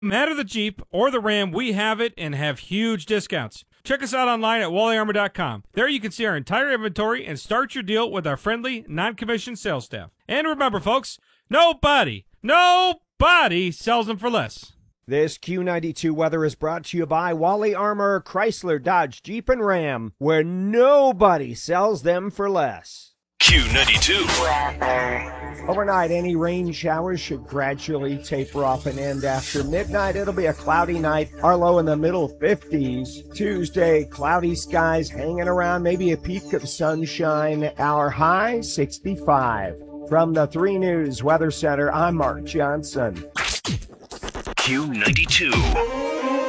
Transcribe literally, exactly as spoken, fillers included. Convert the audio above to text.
Matter the Jeep or the Ram, we have it and have huge discounts. Check us out online at wally armor dot com. There you can see our entire inventory and start your deal with our friendly, non-commissioned sales staff. And remember, folks, nobody, nobody sells them for less. This Q ninety-two weather is brought to you by Wally Armor, Chrysler, Dodge, Jeep, and Ram, where nobody sells them for less. Q ninety-two. Overnight, any rain showers should gradually taper off and end after midnight. It'll be a cloudy night. Our low in the middle fifties. Tuesday, cloudy skies hanging around, maybe a peak of sunshine. Our high, sixty-five. From the three News Weather Center, I'm Mark Johnson. Q ninety-two.